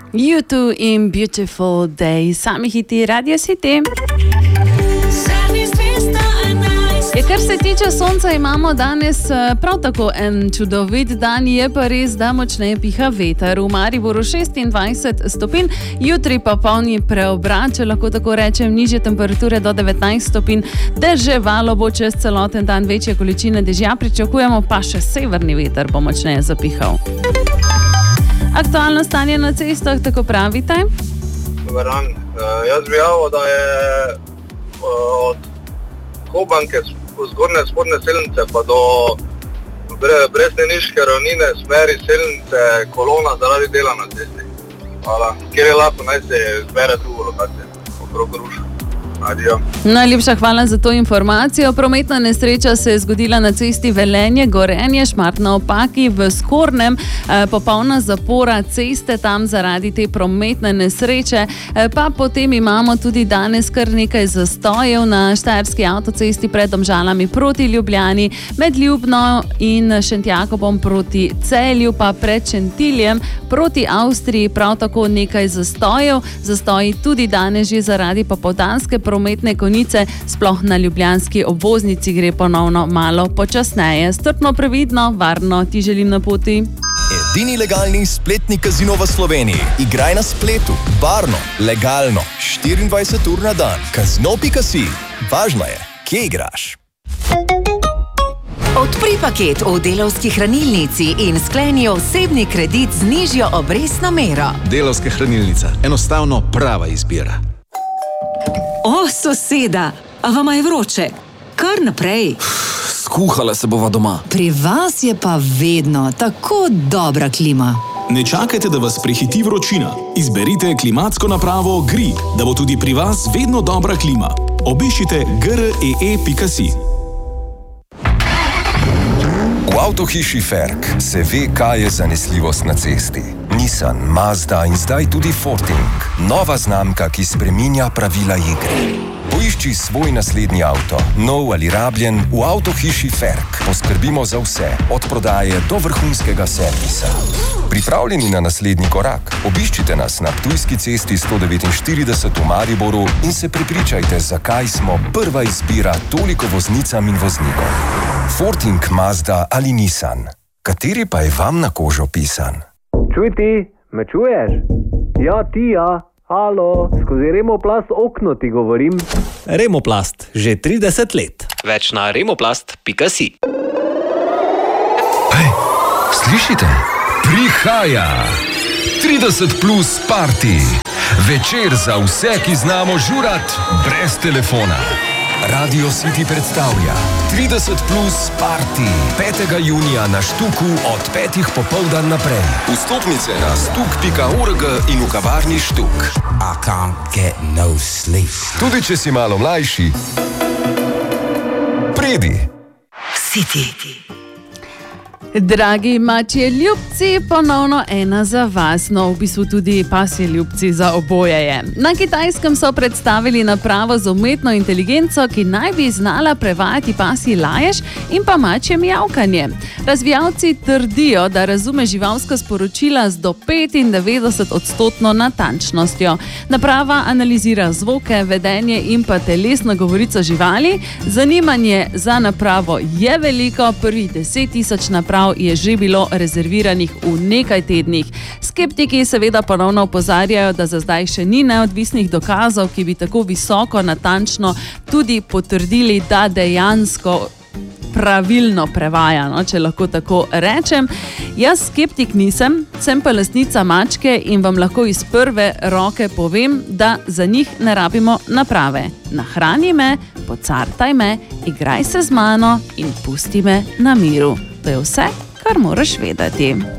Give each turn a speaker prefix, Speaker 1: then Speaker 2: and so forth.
Speaker 1: U2 in Beautiful Day, sami hiti Radio City. Kar se tiče sonca, imamo danes prav tako en čudovit dan, je pa res, da močneje piha veter. V Mariboru 26 stopinj, jutri pa polni preobrat, če lahko tako rečem, nižje temperature do 19 stopinj, deževalo bo čez celoten dan, večje količine dežja pričakujemo, pa še severni veter bo močneje zapihal. Aktualno stanje na cestah, tako pravite?
Speaker 2: Dobar dan. Jaz bi javil, da je od Kobanke zgornje spodne Selnice pa do Bresteniške ravnine smeri Selnice kolona zaradi dela na cesti. Hvala. Kjer je lahko, naj se zbere drugo lokacijo, okrog Ruša. Adijo.
Speaker 1: Najlepša hvala za to informacijo. Prometna nesreča se je zgodila na cesti Velenje-Gorenje, Šmartna ob Paki v Skornem. Popolna zapora ceste tam zaradi te prometne nesreče. Pa potem imamo tudi danes kar nekaj zastojev na štajerski avtocesti pred Domžalami proti Ljubljani, med Ljubno in Šentjakobom proti Celju, pa pred Šentiljem proti Avstriji prav tako nekaj zastojev. Zastoji tudi danes že zaradi popoldanske prometne konice, sploh na ljubljanski obvoznici gre ponovno malo počasneje. Strpno, previdno, varno ti želim na poti.
Speaker 3: Edini legalni spletni kazino v Sloveniji. Igraj na spletu, varno, legalno, 24 ur na dan. Kazino.si. Važno je, kje igraš.
Speaker 4: Odpri paket v Delavski hranilnici in skleni osebni kredit z nižjo obrestno mero.
Speaker 5: Delavska hranilnica. Enostavno prava izbira.
Speaker 6: O, soseda, a vama je vroče? Kar naprej.
Speaker 5: Skuhala se bova doma.
Speaker 6: Pri vas je pa vedno tako dobra klima.
Speaker 7: Ne čakajte, da vas prehiti vročina. Izberite klimatsko napravo GRI, da bo tudi pri vas vedno dobra klima. Obiščite gree.si.
Speaker 3: V avtohiši Ferk se ve, kaj je zanesljivost na cesti. Nissan, Mazda in zdaj tudi Forting. Nova znamka, ki spreminja pravila igre. Poišči svoj naslednji avto, nov ali rabljen, v avtohiši Ferk. Poskrbimo za vse, od prodaje do vrhunskega servisa. Pripravljeni na naslednji korak? Obiščite nas na Ptujski cesti 149 v Mariboru in se prepričajte, zakaj smo prva izbira toliko voznicam in voznikom. Forting, Mazda ali Nissan. Kateri pa je vam na kožo pisan?
Speaker 8: Čuj ti, me čuješ? Ja, ti ja. Halo, skozi Remoplast okno ti govorim.
Speaker 9: Remoplast, že 30 let.
Speaker 10: Več na remoplast.si.
Speaker 3: Hej, slišite? Prihaja 30 plus party. Večer za vse, ki znamo žurat brez telefona. Radio City predstavlja 30 plus party 5. junija na Štuku od 5. popoldan naprej. Vstopnice na stuk.org in v kavarni Štuk.
Speaker 11: I can't get no sleep.
Speaker 3: Tudi če si malo mlajši, pridi.
Speaker 4: City.
Speaker 1: Dragi mačje ljubci, ponovno ena za vas, no v bistvu tudi pasje ljubci za oboje je. Na Kitajskem so predstavili napravo z umetno inteligenco, ki naj bi znala prevajati pasji lajež in pa mačje mijavkanje. Razvijalci trdijo, da razume živalska sporočila z do 95% natančnostjo. Naprava analizira zvoke, vedenje in pa telesno govorico živali. Zanimanje za napravo je veliko, prvih 10.000 naprav je že bilo rezerviranih v nekaj tednih. Skeptiki seveda ponovno opozarjajo, da za zdaj še ni neodvisnih dokazov, ki bi tako visoko natančno tudi potrdili, da dejansko pravilno prevaja, no, če lahko tako rečem. Jaz skeptik nisem, sem pa lastnica mačke in vam lahko iz prve roke povem, da za njih ne rabimo naprave. Nahrani me, pocartaj me, igraj se z mano in pusti me na miru. To je vse, kar moraš vedeti.